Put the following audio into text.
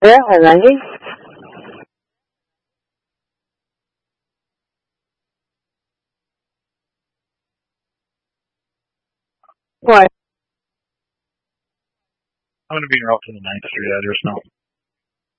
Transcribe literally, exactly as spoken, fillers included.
Yeah, Randy. What? I'm going to be in route to the ninth Street address now.